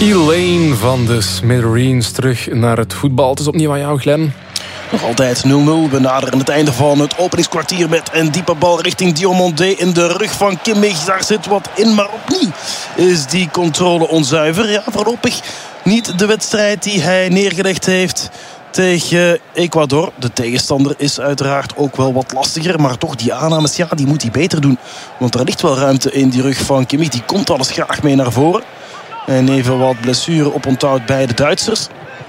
Elaine van de Smithereens terug naar het voetbal. Het is opnieuw aan jou, Glenn. Nog altijd 0-0. We naderen het einde van het openingskwartier met een diepe bal richting Diomandé in de rug van Kimmich. Daar zit wat in, maar opnieuw is die controle onzuiver. Ja, voorlopig niet de wedstrijd die hij neergelegd heeft tegen Ecuador. De tegenstander is uiteraard ook wel wat lastiger, maar toch die aannames, ja, die moet hij beter doen. Want er ligt wel ruimte in die rug van Kimmich. Die komt alles graag mee naar voren. En even wat blessure op onthoud bij de Duitsers.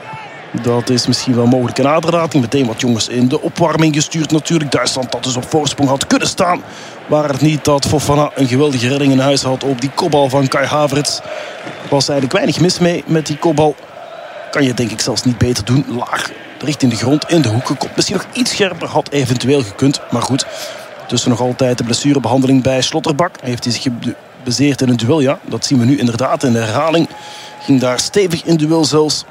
Dat is misschien wel mogelijk een aderlating. Meteen wat jongens in de opwarming gestuurd natuurlijk. Duitsland dat dus op voorsprong had kunnen staan. Waar het niet dat Fofana een geweldige redding in huis had op die kopbal van Kai Havertz. Was eigenlijk weinig mis mee met die kopbal. Kan je denk ik zelfs niet beter doen. Laag richting de grond in de hoek gekopt. Misschien nog iets scherper had eventueel gekund. Maar goed, tussen nog altijd de blessurebehandeling bij Slotterbach. Heeft hij zich gebaseerd in een duel. Ja, dat zien we nu inderdaad in de herhaling. Ging daar stevig in duel zelfs.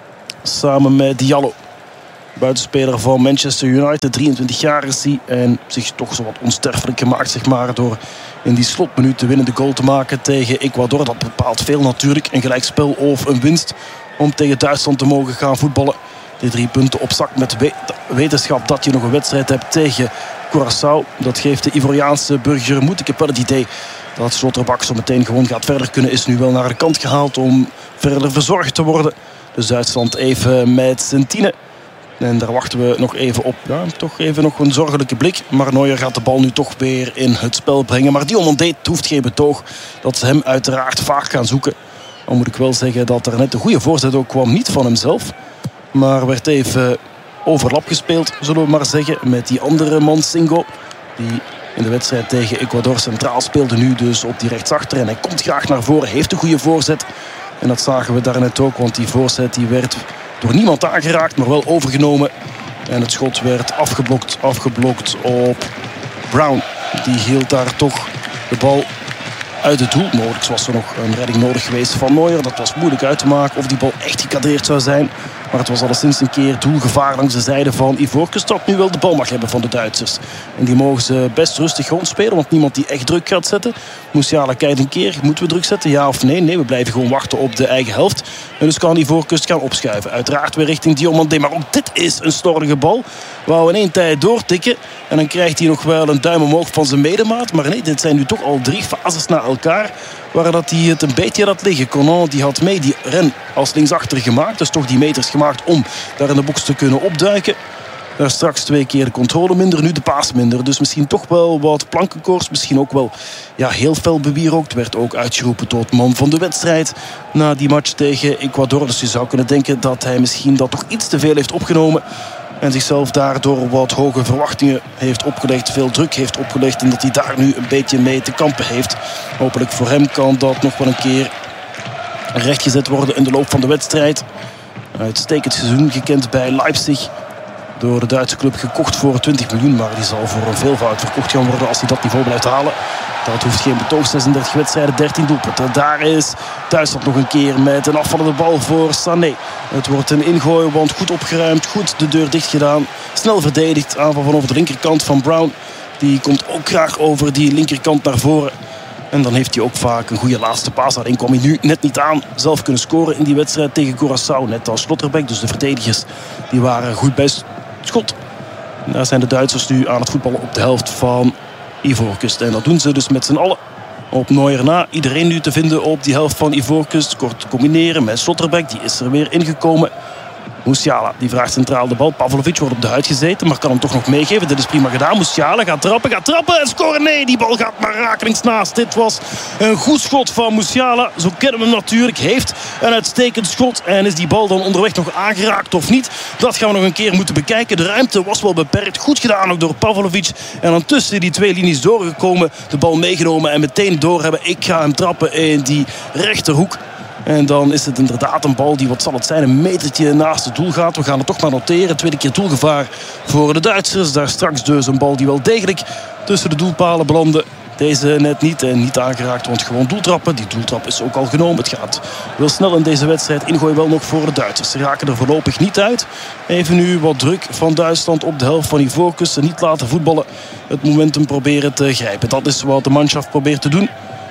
Samen met Diallo. Buitenspeler van Manchester United. 23 jaar is hij. En zich toch zo wat onsterfelijk gemaakt, zeg maar, door in die slotminuut de winnende goal te maken tegen Ecuador. Dat bepaalt veel natuurlijk. Een gelijkspel of een winst om tegen Duitsland te mogen gaan voetballen. Die 3 punten op zak met wetenschap dat je nog een wedstrijd hebt tegen Curaçao. Dat geeft de Ivoriaanse burger moed. Ik heb wel het idee dat Slotterbach zo meteen gewoon gaat verder kunnen. Is nu wel naar de kant gehaald om verder verzorgd te worden. Dus Duitsland even met zijn tienen. En daar wachten we nog even op. Ja, toch even nog een zorgelijke blik. Maar Neuer gaat de bal nu toch weer in het spel brengen. Maar Diomandé hoeft geen betoog. Dat ze hem uiteraard vaak gaan zoeken. Dan moet ik wel zeggen dat er net een goede voorzet ook kwam. Niet van hemzelf. Maar werd even overlap gespeeld, zullen we maar zeggen. Met die andere man, Singo. Die in de wedstrijd tegen Ecuador centraal speelde. Nu dus op die rechtsachter. En hij komt graag naar voren. Heeft een goede voorzet. En dat zagen we daarnet ook. Want die voorzet die werd door niemand aangeraakt. Maar wel overgenomen. En het schot werd afgeblokt op Brown. Die hield daar toch de bal uit het doel. Mogelijk was er nog een redding nodig geweest van Neuer. Dat was moeilijk uit te maken of die bal echt gekadreerd zou zijn. Maar het was alleszins een keer doelgevaar langs de zijde van Ivoorkust. Dat nu wel de bal mag hebben van de Duitsers. En die mogen ze best rustig rondspelen. Want niemand die echt druk gaat zetten. Musiala kijkt een keer. Moeten we druk zetten? Ja of nee? Nee, we blijven gewoon wachten op de eigen helft. En dus kan Ivoorkust gaan opschuiven. Uiteraard weer richting Diomandé. Maar ook dit is een storige bal. Wou in één tijd doortikken. En dan krijgt hij nog wel een duim omhoog van zijn medemaat. Maar nee, dit zijn nu toch al 3 fases na elkaar waar dat hij het een beetje had liggen. Conan die had mee die ren als linksachter gemaakt. Dus toch die meters gemaakt om daar in de box te kunnen opduiken. Daar straks 2 keer de controle minder, nu de paas minder. Dus misschien toch wel wat plankenkoorts. Misschien ook wel heel fel bewierookt. Werd ook uitgeroepen tot man van de wedstrijd na die match tegen Ecuador. Dus je zou kunnen denken dat hij misschien dat toch iets te veel heeft opgenomen. En zichzelf daardoor wat hoge verwachtingen heeft opgelegd. Veel druk heeft opgelegd. En dat hij daar nu een beetje mee te kampen heeft. Hopelijk voor hem kan dat nog wel een keer rechtgezet worden in de loop van de wedstrijd. Uitstekend seizoen gekend bij Leipzig. Door de Duitse club gekocht voor 20 miljoen. Maar die zal voor een veelvoud verkocht gaan worden als hij dat niveau blijft halen. Dat hoeft geen betoog. 36 wedstrijden, 13 doelpunten. Daar is Duitsland nog een keer met een afvallende bal voor Sané. Het wordt een ingooi, want goed opgeruimd. Goed de deur dicht gedaan. Snel verdedigd. Aanval van over de linkerkant van Brown. Die komt ook graag over die linkerkant naar voren. En dan heeft hij ook vaak een goede laatste paas. Daarin kwam hij nu net niet aan. Zelf kunnen scoren in die wedstrijd tegen Curaçao. Net als Slotterbach. Dus de verdedigers die waren goed bij schot. En daar zijn de Duitsers nu aan het voetballen op de helft van Ivoorkust. En dat doen ze dus met z'n allen op Neuer na. Iedereen nu te vinden op die helft van Ivoorkust. Kort te combineren met Slotterbach. Die is er weer ingekomen. Musiala, die vraagt centraal de bal. Pavlovic wordt op de huid gezeten, maar kan hem toch nog meegeven. Dit is prima gedaan. Musiala gaat trappen en scoren. Nee, die bal gaat maar rakelings naast. Dit was een goed schot van Musiala. Zo kennen we hem natuurlijk. Heeft een uitstekend schot. En is die bal dan onderweg nog aangeraakt of niet? Dat gaan we nog een keer moeten bekijken. De ruimte was wel beperkt. Goed gedaan ook door Pavlovic. En dan tussen die 2 linies doorgekomen. De bal meegenomen en meteen doorhebben. Ik ga hem trappen in die rechterhoek. En dan is het inderdaad een bal die, wat zal het zijn, een metertje naast het doel gaat. We gaan het toch maar noteren. 2e keer doelgevaar voor de Duitsers. Daar straks dus een bal die wel degelijk tussen de doelpalen belandde. Deze net niet en niet aangeraakt, want gewoon doeltrappen. Die doeltrap is ook al genomen. Het gaat wel snel in deze wedstrijd. Ingooi wel nog voor de Duitsers. Ze raken er voorlopig niet uit. Even nu wat druk van Duitsland op de helft van Ivoorkust. Ze niet laten voetballen. Het momentum proberen te grijpen. Dat is wat de manschaft probeert te doen.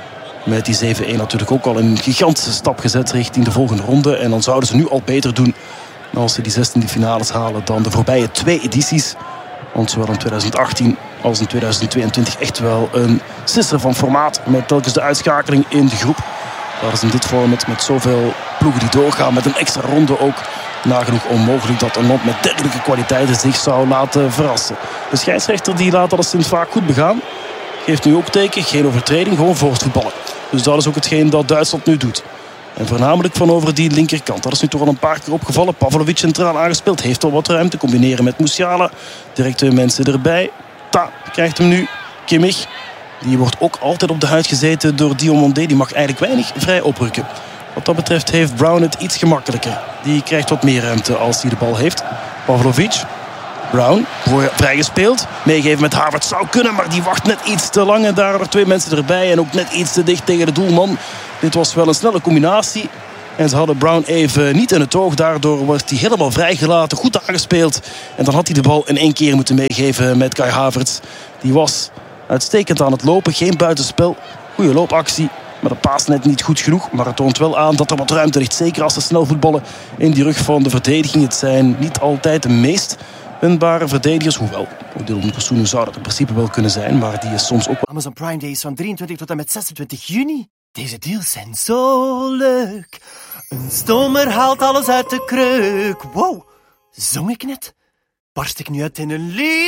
Met die 7-1 natuurlijk ook al een gigantische stap gezet richting de volgende ronde. En dan zouden ze nu al beter doen als ze die 16e finales halen dan de voorbije 2 edities. Want zowel in 2018 als in 2022 echt wel een sisser van formaat. Met telkens de uitschakeling in de groep. Dat is in dit format met zoveel ploegen die doorgaan met een extra ronde ook nagenoeg onmogelijk dat een land met dergelijke kwaliteiten zich zou laten verrassen. De scheidsrechter die laat alleszins vaak goed begaan. Geeft nu ook teken, geen overtreding, gewoon voorvoetballen. Dus dat is ook hetgeen dat Duitsland nu doet. En voornamelijk van over die linkerkant. Dat is nu toch al een paar keer opgevallen. Pavlovic centraal aangespeeld, heeft al wat ruimte. Combineren met Musiala. Direct 2 mensen erbij. Krijgt hem nu. Kimmich. Die wordt ook altijd op de huid gezeten door Diomandé. Die mag eigenlijk weinig vrij oprukken. Wat dat betreft heeft Brown het iets gemakkelijker. Die krijgt wat meer ruimte als hij de bal heeft. Pavlovic. Brown, vrijgespeeld. Meegeven met Havertz zou kunnen, maar die wacht net iets te lang. En daar 2 mensen erbij en ook net iets te dicht tegen de doelman. Dit was wel een snelle combinatie. En ze hadden Brown even niet in het oog. Daardoor wordt hij helemaal vrijgelaten, goed aangespeeld. En dan had hij de bal in 1 keer moeten meegeven met Kai Havertz. Die was uitstekend aan het lopen, geen buitenspel. Goede loopactie, maar de paas net niet goed genoeg. Maar het toont wel aan dat er wat ruimte ligt. Zeker als ze snel voetballen in die rug van de verdediging. Het zijn niet altijd de meest wendbare verdedigers. Hoewel, Dylan Kosoenen zou dat in principe wel kunnen zijn. Maar die is soms ook wel... Amazon Prime Days van 23 tot en met 26 juni. Deze deals zijn zo leuk. Een stomer haalt alles uit de kreuk. Wow, zong ik net? Barst ik nu uit in een lied?